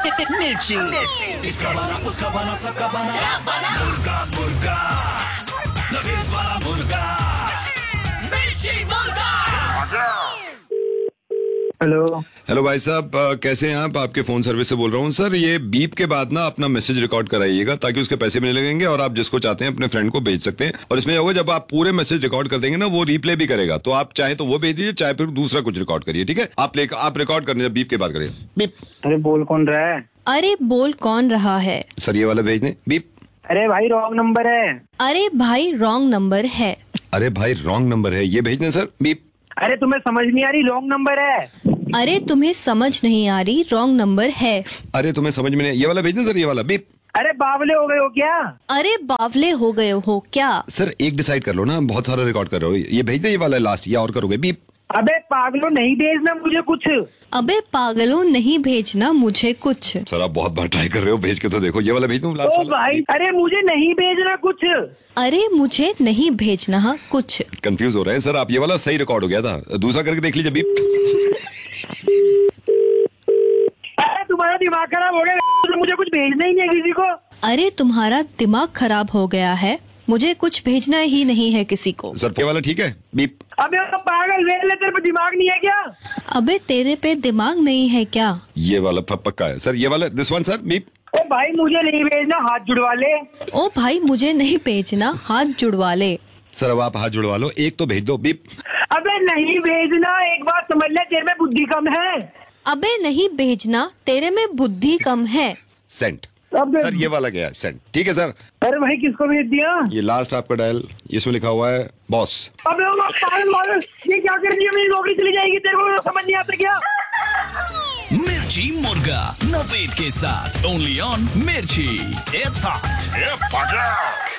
मिर्ची। इसका बना उसका बना सबका बना मुर्गा मुर्गा नवीद वाला मुर्गा मिर्ची मुर्गा। हेलो। हेलो भाई साहब, कैसे हैं आप? आपके फोन सर्विस से बोल रहा हूँ सर। ये बीप के बाद ना अपना मैसेज रिकॉर्ड कराइएगा ताकि उसके पैसे मिलने लगेंगे और आप जिसको चाहते हैं अपने फ्रेंड को भेज सकते हैं। और इसमें होगा जब आप पूरे मैसेज रिकॉर्ड कर देंगे ना वो रिप्ले भी करेगा, तो आप चाहे तो वो भेज दीजिए चाहे फिर दूसरा कुछ रिकॉर्ड करिए। ठीक है, आप रिकॉर्ड करने बीप के बाद करिए। बीप। अरे बोल कौन रहा है? अरे बोल कौन रहा है? सर ये वाला भेज दें। बीप। अरे भाई रॉन्ग नंबर है। अरे भाई रॉन्ग नंबर है। अरे भाई रॉन्ग नंबर है, ये भेज दें सर। बीप। अरे तुम्हें समझ नहीं आ रही, रॉन्ग नंबर है। अरे तुम्हें समझ नहीं आ रही, रॉन्ग नंबर है। अरे तुम्हें समझ में नहीं, ये वाला भेज दें सर, ये वाला। बीप। अरे बावले हो गए हो क्या? अरे बावले हो गए हो क्या? सर एक डिसाइड कर लो ना, बहुत सारा रिकॉर्ड कर रहे हो। ये भेज दें ये वाला लास्ट, या और करोगे? बीप। अबे पागलों, नहीं भेजना मुझे कुछ। अबे पागलों, नहीं भेजना मुझे कुछ। सर आप बहुत बार ट्राई कर रहे हो, भेज के तो देखो। ये वाला भेज दूं लास्ट ओ वाला? भाई, अरे मुझे नहीं भेजना कुछ। अरे मुझे नहीं भेजना कुछ। कंफ्यूज हो रहे हैं सर आप। ये वाला सही रिकॉर्ड हो गया था, दूसरा करके देख लीजिए। बीप। अरे तुम्हारा दिमाग खराब हो गया, मुझे कुछ भेजना ही नहीं है किसी को। अरे तुम्हारा दिमाग खराब हो गया है, मुझे कुछ भेजना ही नहीं है किसी को। सर ये वाला ठीक है? बीप। अबे वो पागल वेले, तेरे पे दिमाग नहीं है क्या? अबे तेरे पे दिमाग नहीं है क्या? ये वाला पक्का है सर। ये वाला दिस वन सर। बीप। ओ भाई मुझे नहीं भेजना, हाथ जुड़वा ले। ओ भाई मुझे नहीं भेजना, हाथ जुड़वा ले। सर अब आप हाथ जुड़वा लो, एक तो भेज दो। बीप। अबे नहीं भेजना, एक बात समझ ले, तेरे में बुद्धि कम है। अबे नहीं भेजना, तेरे में बुद्धि कम है। सेंट। अबे सर ये वाला गया सेंट। ठीक है सर। अरे भाई किसको भेज दिया? ये लास्ट आपका डायल, इसमें लिखा हुआ है बॉस। अबे वो पागल, ये क्या कर दिया? मेरी नौकरी चली जाएगी, तेरे को समझ नहीं आता क्या? मिर्ची मुर्गा नवीद के साथ ओनली ऑन मिर्ची। It's hot.